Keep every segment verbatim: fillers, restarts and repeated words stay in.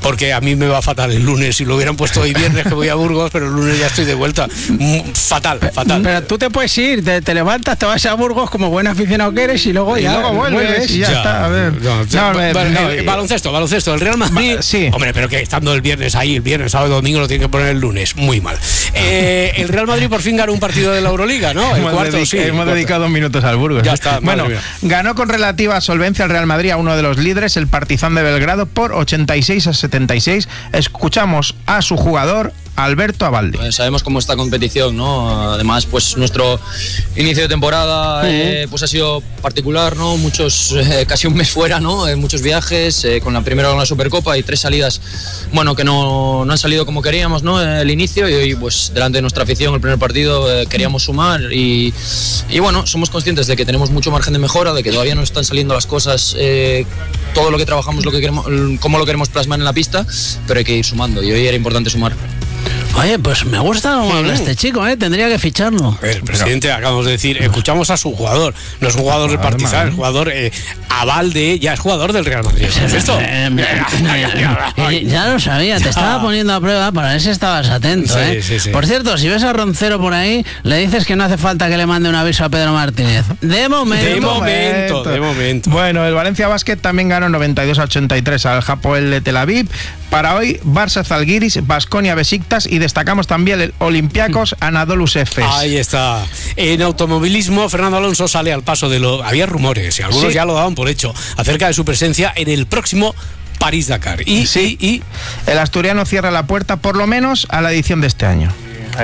porque a mí me va fatal el lunes. Si lo hubieran puesto hoy viernes que voy a Burgos, pero el lunes ya estoy de vuelta. Fatal, fatal. Pero tú te puedes ir, te, te levantas, te vas a Burgos como buen aficionado que eres y luego y ya luego vuelves, vuelves y ya, ya está. A ver. No, no, no, ver, no, eh, baloncesto, baloncesto. El Real Madrid. Sí. Hombre, pero que estando el viernes ahí, el viernes, sábado, domingo lo tiene que poner el lunes. Muy mal. Eh, el Real Madrid por fin ganó un partido de la Euroliga, ¿no? El hemos cuarto, dedica, sí. Hemos cuarto. dedicado dos minutos al Burgos. Ya está. Bueno, ganó con relativa solvencia el Real Madrid a uno de los líderes, el Partizan de Belgrado, por ochenta y seis a setenta y seis. Escuchamos a su jugador, Alberto Abalde. Pues sabemos cómo esta competición, ¿no? Además, pues nuestro inicio de temporada eh, pues ha sido particular, ¿no? Muchos, eh, casi un mes fuera, ¿no? Eh, muchos viajes, eh, con la primera con la Supercopa y tres salidas, bueno, que no, no han salido como queríamos, ¿no? El inicio y hoy, pues delante de nuestra afición, el primer partido eh, queríamos sumar y, y bueno, somos conscientes de que tenemos mucho margen de mejora, de que todavía no están saliendo las cosas, eh, todo lo que trabajamos, lo que queremos, cómo lo queremos plasmar en la pista, pero hay que ir sumando y hoy era importante sumar. Oye, pues me gusta cómo habla este chico, ¿eh? Tendría que ficharlo. El presidente, pero, acabamos de decir, escuchamos a su jugador, no es un jugador del Partizan, es jugador eh, Abalde, ya es jugador del Real Madrid. ¿Es esto? Ya lo sabía, te estaba poniendo a prueba para ver si estabas atento, ¿eh? Sí, sí, sí. Por cierto, si ves a Roncero por ahí, le dices que no hace falta que le mande un aviso a Pedro Martínez. De momento. De momento, de momento. Bueno, el Valencia Basket también ganó noventa y dos a ochenta y tres al Hapoel de Tel Aviv. Para hoy, Barça Zalgiris, Baskonia Besiktas y destacamos también el Olympiacos Anadolu Efes. Ahí está. En automovilismo, Fernando Alonso sale al paso de lo... Había rumores, y algunos sí. ya lo daban por hecho, acerca de su presencia en el próximo París-Dakar. Y, sí. y, y el asturiano cierra la puerta, por lo menos, a la edición de este año.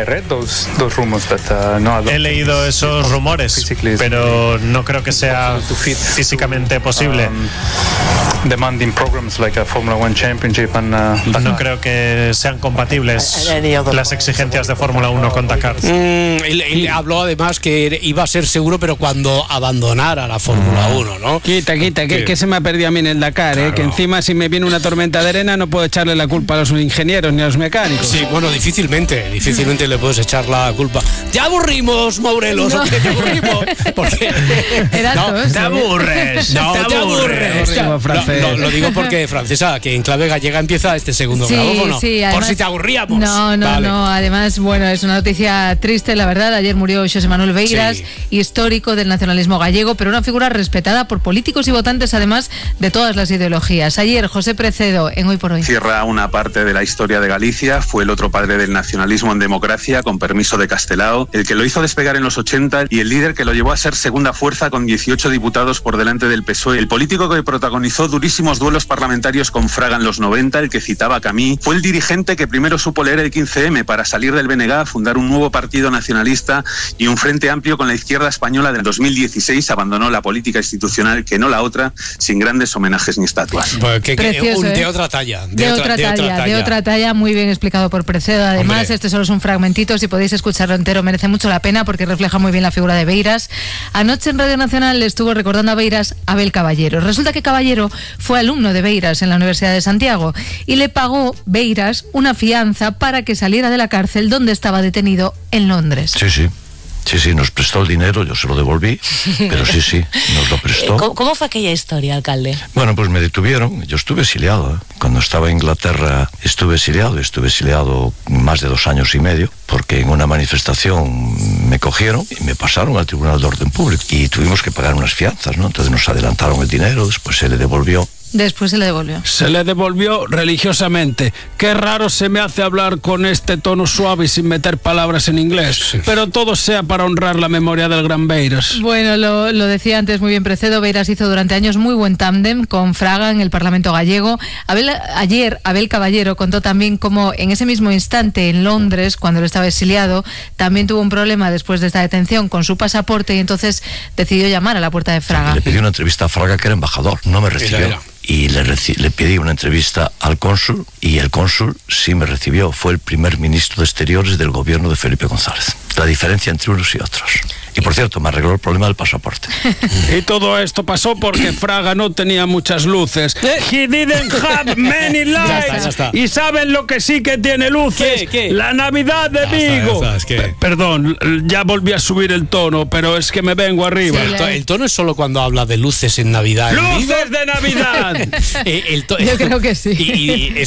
He leído esos rumores, pero no creo que sea físicamente posible. No creo que sean compatibles las exigencias de Fórmula uno con Dakar. Mm, él, él habló además que iba a ser seguro, pero cuando abandonara la Fórmula uno, ¿no? Quita, quita, que, que se me ha perdido a mí en el Dakar, claro. ¿eh? Que encima si me viene una tormenta de arena no puedo echarle la culpa a los ingenieros ni a los mecánicos. Sí, bueno, difícilmente, difícilmente le puedes echar la culpa. ¡Ya aburrimos, Morelos! No. ¿Te aburrimos? Porque... no, te aburres. No, te aburres. No, no, lo digo porque, Francesa, que en clave gallega empieza este segundo sí, grabófono. Sí, además, por si te aburríamos. No, no, vale. no. Además, bueno, es una noticia triste, la verdad. Ayer murió José Manuel Beiras, sí. histórico del nacionalismo gallego, pero una figura respetada por políticos y votantes, además de todas las ideologías. Ayer, José Precedo, en Hoy por Hoy. Cierra una parte de la historia de Galicia, fue el otro padre del nacionalismo en democracia, con permiso de Castelao, el que lo hizo despegar en los ochenta y el líder que lo llevó a ser segunda fuerza con dieciocho diputados por delante del P S O E. El político que protagonizó durísimos duelos parlamentarios con Fraga en los noventa, el que citaba a Camí, fue el dirigente que primero supo leer el quince eme para salir del B N G, fundar un nuevo partido nacionalista y un frente amplio con la izquierda española. Del dos mil dieciséis abandonó la política institucional, que no la otra, sin grandes homenajes ni estatuas. Pues que, que, Precioso, un, ¿eh? de otra talla. De, de, otra, otra, de talla, otra talla. De otra talla, muy bien explicado por Precedo. Además, Hombre. este solo es un fragmentito, si podéis escucharlo entero merece mucho la pena porque refleja muy bien la figura de Beiras. Anoche en Radio Nacional le estuvo recordando a Beiras Abel Caballero. Resulta que Caballero fue alumno de Beiras en la Universidad de Santiago y le pagó Beiras una fianza para que saliera de la cárcel donde estaba detenido en Londres. Sí, sí. Sí, sí, nos prestó el dinero, yo se lo devolví, pero sí, sí, nos lo prestó. ¿Cómo, cómo fue aquella historia, alcalde? Bueno, pues me detuvieron, yo estuve exiliado, ¿eh? Cuando estaba en Inglaterra estuve exiliado, estuve exiliado más de dos años y medio, porque en una manifestación me cogieron y me pasaron al Tribunal de Orden Público y tuvimos que pagar unas fianzas, ¿no? Entonces nos adelantaron el dinero, después se le devolvió. Después se le devolvió. Se le devolvió religiosamente. Qué raro se me hace hablar con este tono suave y sin meter palabras en inglés. Pero todo sea para honrar la memoria del gran Beiras. Bueno, lo, lo decía antes muy bien Precedo. Beiras hizo durante años muy buen tándem con Fraga en el Parlamento gallego. Abel, ayer Abel Caballero contó también cómo en ese mismo instante en Londres, cuando él estaba exiliado, también tuvo un problema después de esta detención con su pasaporte y entonces decidió llamar a la puerta de Fraga. Le pedí una entrevista a Fraga, que era embajador. No me recibió. Y le, reci- le pedí una entrevista al cónsul y el cónsul sí me recibió. Fue el primer ministro de Exteriores del gobierno de Felipe González. La diferencia entre unos y otros. Y por cierto, me arregló el problema del pasaporte. Y todo esto pasó porque Fraga no tenía muchas luces. He didn't have many lights. Ya está, ya está. Y ¿saben lo que sí que tiene luces? ¿Qué, qué? La Navidad de Ya Vigo. está, ya está, es que... P- Perdón, ya volví a subir el tono, pero es que me vengo arriba. Sí, el tono es solo cuando habla de luces en Navidad. ¡Luces de Navidad! eh, el to- Yo creo que sí. Y, y